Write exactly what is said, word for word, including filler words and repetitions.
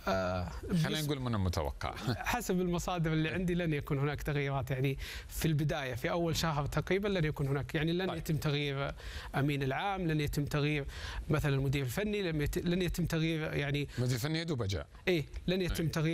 آه خلينا نقول من المتوقع حسب المصادر اللي عندي لن يكون هناك تغييرات. يعني في البداية في أول شهر تقريبا لن يكون هناك، يعني لن طيب. يتم تغيير أمين العام، لن يتم تغيير مثلا المدير الفني، لن يتم تغيير يعني المدير الفني يدوب جاء إيه لن يتم تغيير